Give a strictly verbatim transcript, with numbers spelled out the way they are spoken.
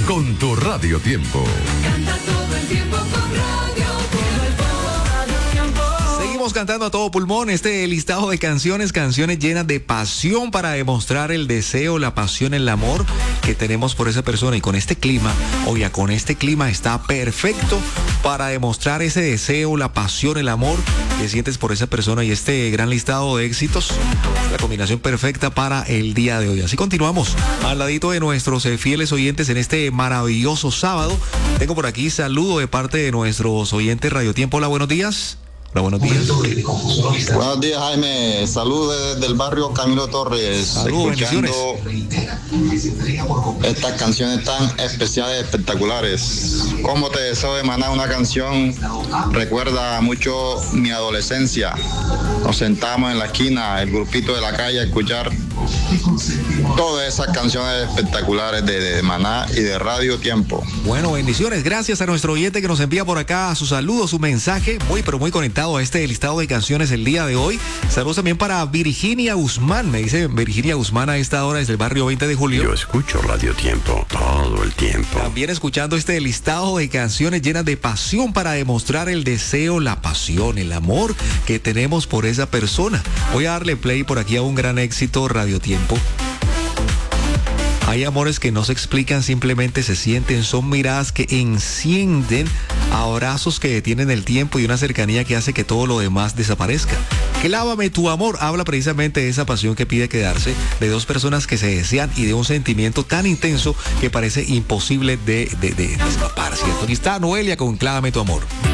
con tu Radio Tiempo. Canta todo el tiempo con radio, todo el tiempo, Radio Tiempo. Seguimos cantando a todo pulmón este listado de canciones, canciones llenas de pasión para demostrar el deseo, la pasión, el amor que tenemos por esa persona. Y con este clima, oiga, con este clima está perfecto para demostrar ese deseo, la pasión, el amor que sientes por esa persona. Y este gran listado de éxitos, la combinación perfecta para el día de hoy. Así continuamos al ladito de nuestros eh, fieles oyentes en este maravilloso sábado. Tengo por aquí saludo de parte de nuestros oyentes Radio Tiempo. Hola, buenos días. Hola, buenos días. Buenos días, Jaime. Saludos desde el barrio Camilo Torres. Saludos, escuchando estas canciones tan especiales, espectaculares. Como te deseo de Maná, una canción recuerda mucho mi adolescencia. Nos sentamos en la esquina, el grupito de la calle, a escuchar todas esas canciones espectaculares de, de Maná y de Radio Tiempo. Bueno, bendiciones. Gracias a nuestro oyente que nos envía por acá su saludo, su mensaje. Muy, pero muy conectado a este listado de canciones el día de hoy. Saludos también para Virginia Guzmán. Me dice Virginia Guzmán a esta hora desde el barrio veinte de julio. Yo escucho Radio Tiempo todo el tiempo. También escuchando este listado de canciones llenas de pasión para demostrar el deseo, la pasión, el amor que tenemos por esa persona. Voy a darle play por aquí a un gran éxito Radio Tiempo. Hay amores que no se explican, simplemente se sienten, son miradas que encienden, abrazos que detienen el tiempo y una cercanía que hace que todo lo demás desaparezca. Clávame tu amor habla precisamente de esa pasión que pide quedarse, de dos personas que se desean y de un sentimiento tan intenso que parece imposible de, de, de escapar, ¿cierto? Aquí está Noelia con Clávame tu amor.